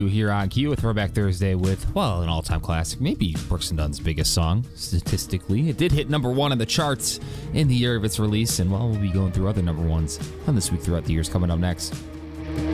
Here on Q, a Throwback Thursday with, well, an all-time classic, maybe Brooks and Dunn's biggest song, statistically. It did hit number 1 on the charts in the year of its release, and, well, we'll be going through other number 1s on This Week Throughout the Years coming up next.